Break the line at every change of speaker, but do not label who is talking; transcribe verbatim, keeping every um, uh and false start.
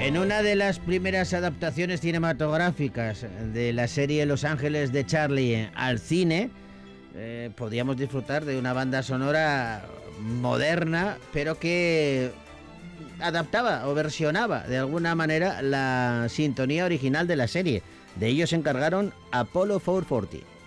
En una de las primeras adaptaciones cinematográficas de la serie Los Ángeles de Charlie al cine, eh, podíamos disfrutar de una banda sonora moderna, pero que adaptaba o versionaba de alguna manera la sintonía original de la serie. De ello se encargaron Apollo cuatrocientos cuarenta.